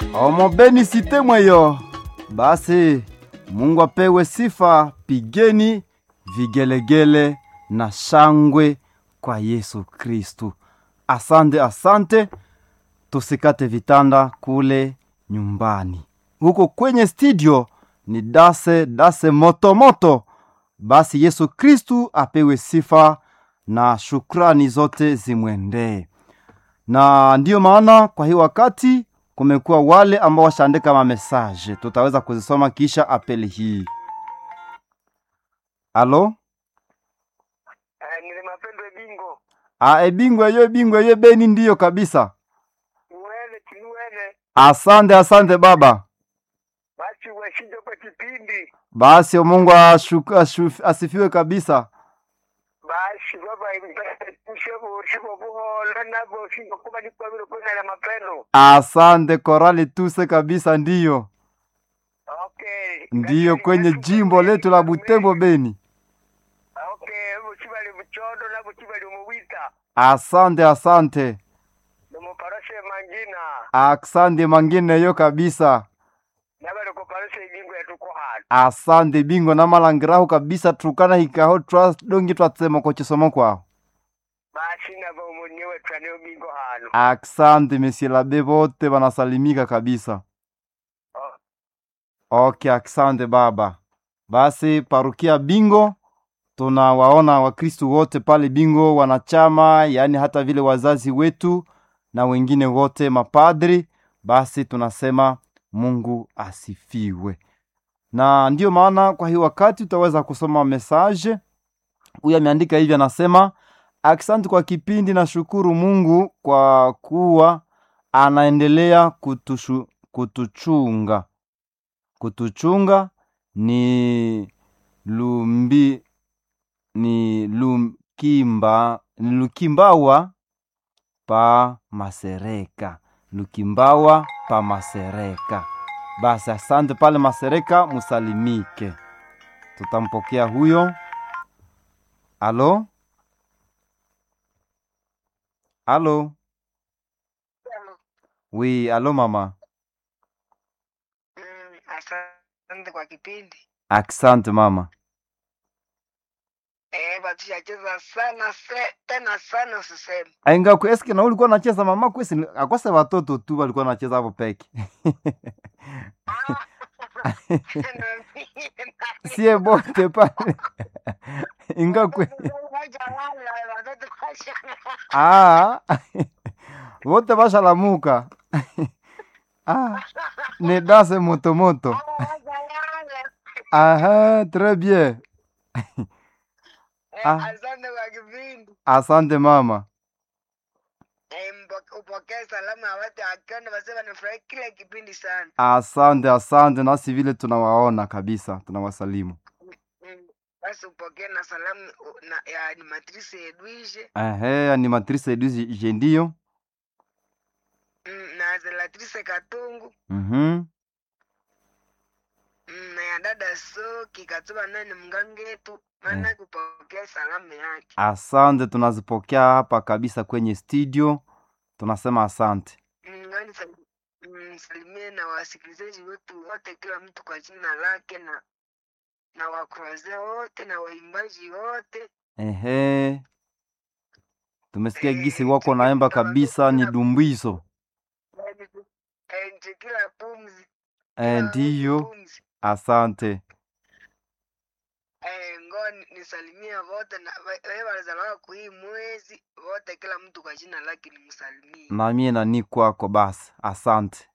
Omobeni site mweyo. Basi Mungu apewe sifa, pigeni vigelegele na shangwe kwa Yesu Kristu. Asante, asante. Tusikate vitanda kule nyumbani. Huko kwenye studio ni dase moto moto. Basi Yesu Kristu apewe sifa na shukrani zote zimwendee. Na ndiyo maana kwa hii wakati kumekuwa wale ambao washaandika mamesaje. Tutaweza kuzisoma kisha apeli hii. Alo? Nile mapendo ebingo. Ebingo ye beni ndiyo kabisa. Uwele kinuwele. Asante baba. Basi washindo kwa kipindi. Basi Mungu asifiwe kabisa. Basi baba shibo buhola nabo shibo kuba ni kwa vile kuna la mapendo. Asante korali tuse kabisa ndiyo. Okay. Ndiyo kwenye jimbo letu la Butembo Beni. Okay, uchibali buchondo na uchibali umuwita. Asante. Nemo parashe mangina. Asante mangine yo kabisa. Nabale ko parashe bingo ya tuko hali. Asante bingo na malangirahu kabisa tukana hikaho trust dongi twatsema kwa chisomo kwao. Basi nabo mwenyewe twaneo bingo hano. Asante monsieur l'abbé bote wanasalimika kabisa. Okay, asante baba. Basi parukia bingo tunawaona Wakristo wote pale bingo wanachama, yani hata vile wazazi wetu na wengine wote mapadri. Basi tunasema Mungu asifiwe. Na ndiyo maana kwa hii wakati utaweza kusoma message. Huyu ameandika hivi anasema, asante kwa kipindi na shukuru Mungu kwa kuwa anaendelea kutuchunga ni Lukimbawa pa Masereka. Basi asante pale Masereka, musalimike. Tutampokea huyo. Alo? Oui, alo mama. Asante kwa kipindi. Asante mama. Basi yacheza sana tena sana usiseme. Ainga kwa eske na ulikuwa unacheza mama kwesi akose watoto tu walikuwa wanacheza hapo peke. Sie bote pale. Inga kwe. Wote bashalamuka. Ne dase moto. Très bien. Asante kwa kipindi. Asante mama. Upokee salamu ya watu akiona wasema nafurahi kila kipindi sana. Asante nasi vile tunawaona kabisa, tunawasalimu. Basi upokee na salamu ya animatrice Edwige. Animatrice Edwige ndiyo. Na zelatrice Katungu. Na ya dada Soki Katuba nani mgangetu. Maana kupokea salamu yake. Asante, tunazipokea hapa kabisa kwenye studio. Tunasema asante. Ngani salimie na wasikilizaji wetu wote, kila mtu kwa jina lake, na wakuraze wote na waimbaji wote. Tumesikia gisi wako naimba kabisa ni dumbizo. Kila pumzi. Ndiyo. Asante. Ngoni nisalimie wote na wewe walizaliwa kwa hii mwezi wote, kila mtu kwa jina lake nimsalimie. Na mie na ni kwako basi. Asante.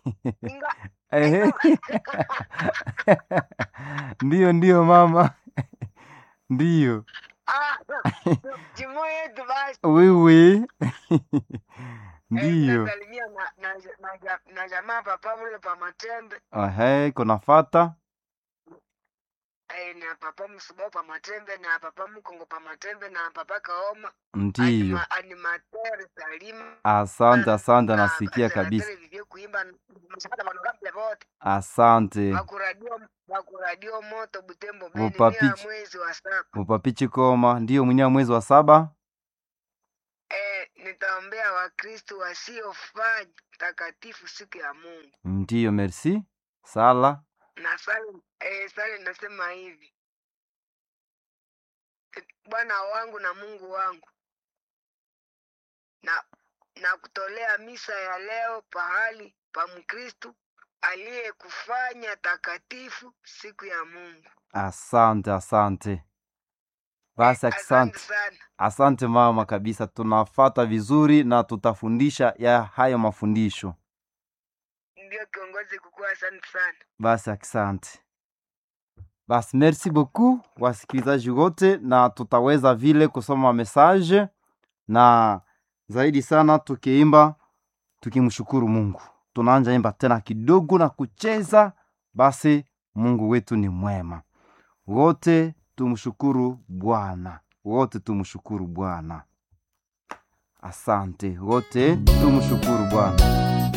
Ndiyo mama. Ndiyo. Jimo yetu basi. Oui. Ndiyo. Nasalimia na jamaa papa mule pa Matembe. Kuna fata. Na papa Msubo pa Matembe, na papa Mkongo pa Matembe, na papa Kaoma. Ndiyo. Animateur Salima. Asante nasikia kabisa. Asante. Wakuradio moto Butembo Beni ni mwezi wa 7. Mupapichi koma ndiyo mwenye mwezi wa 7. nitaombea Wakristo wasiofanya takatifu siku ya Mungu. Ndiyo, merci. Sala. Na sala nasema hivi: Bwana wangu na Mungu wangu, na kutolea misa ya leo pahali pa Mkristo aliyekufanya takatifu siku ya Mungu. Asante. Basi asante sana. Asante mama kabisa, tunafata vizuri na tutafundisha ya hayo mafundisho. Ndio kiongozi kukua, asante sana. Basi asante. Basi merci beaucoup wasikilizaji wote, na tutaweza vile kusoma message na zaidi sana tukiimba tukimshukuru Mungu. Tunaanza imba tena kidogo na kucheza. Basi Mungu wetu ni mwema. Wote tumshukuru Bwana. Wote tumshukuru Bwana. Asante. Wote tumshukuru Bwana.